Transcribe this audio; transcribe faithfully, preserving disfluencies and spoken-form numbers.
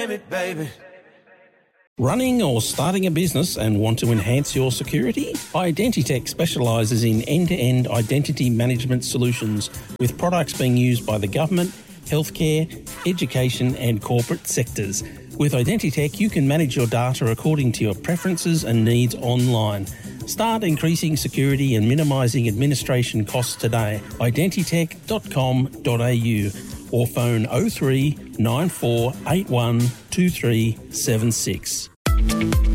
baby. Running or starting a business and want to enhance your security? Identitech specialises in end-to-end identity management solutions with products being used by the government, healthcare, education and corporate sectors. With Identitech, you can manage your data according to your preferences and needs online. Start increasing security and minimising administration costs today. identitech dot com dot a u or phone oh three nine four eight one two three seven six.